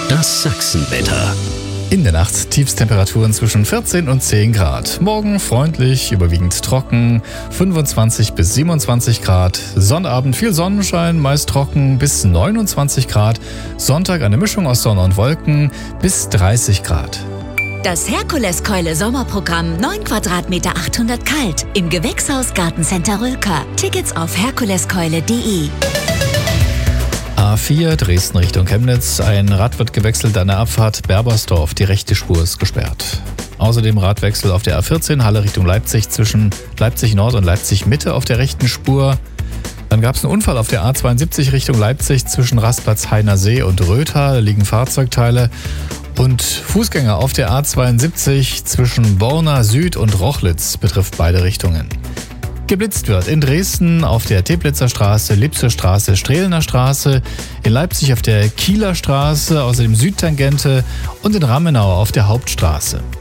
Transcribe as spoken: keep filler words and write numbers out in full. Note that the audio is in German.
Das Sachsenwetter. In der Nacht Tiefstemperaturen zwischen vierzehn und zehn Grad. Morgen freundlich, überwiegend trocken, fünfundzwanzig bis siebenundzwanzig Grad. Sonnabend viel Sonnenschein, meist trocken bis neunundzwanzig Grad. Sonntag eine Mischung aus Sonne und Wolken bis dreißig Grad. Das Herkuleskeule Sommerprogramm neun Quadratmeter achthundert kalt im Gewächshaus Gartencenter Rülker. Tickets auf herkuleskeule punkt de. A vier Dresden Richtung Chemnitz. Ein Rad wird gewechselt an der Abfahrt Berbersdorf. Die rechte Spur ist gesperrt. Außerdem Radwechsel auf der A vierzehn Halle Richtung Leipzig zwischen Leipzig Nord und Leipzig Mitte auf der rechten Spur. Dann gab es einen Unfall auf der A zweiundsiebzig Richtung Leipzig zwischen Rastplatz Heiner See und Rötha. Da liegen Fahrzeugteile. Und Fußgänger auf der A zweiundsiebzig zwischen Borna Süd und Rochlitz betrifft beide Richtungen. Geblitzt wird in Dresden auf der Teplitzer Straße, Lipser Straße, Strehlener Straße, in Leipzig auf der Kieler Straße, außerdem Südtangente und in Ramenau auf der Hauptstraße.